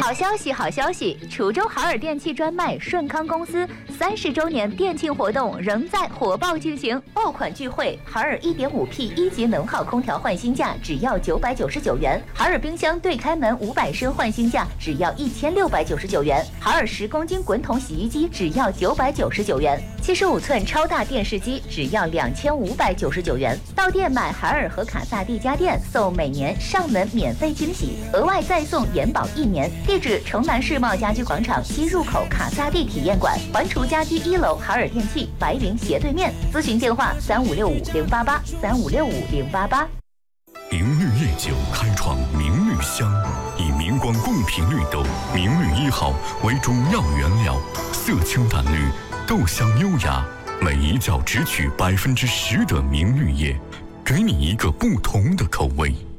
好消息，好消息！滁州海尔电器专卖顺康公司30周年店庆活动仍在火爆进行，爆款聚会，海尔 1.5P 一级能耗空调换新价只要999元，海尔冰箱对开门500升换新价只要1699元，海尔10公斤滚筒洗衣机只要999元，75寸超大电视机只要2599元。到店买海尔和卡萨帝家电，送每年上门免费惊喜，额外再送延保1年。地址：城南世贸家居广场西入口卡萨帝体验馆，环厨家居1楼海尔电器白云斜对面。咨询电话3565-088，3565-088。 明绿夜酒开创明绿香，以明光共频绿豆明绿1号为主要原料，色清淡绿，豆香优雅，每一角只取10%的明绿叶，给你一个不同的口味。